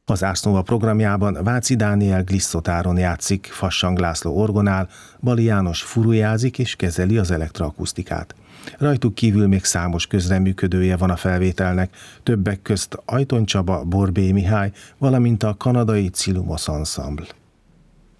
Az Ars Nova programjában Váci Dániel gliszotáron játszik, Fassang László orgonál, Bali János furujázik és kezeli az elektroakusztikát. Rajtuk kívül még számos közreműködője van a felvételnek, többek közt Ajton Csaba, Borbély Mihály, valamint a kanadai Cilumos Ensemble.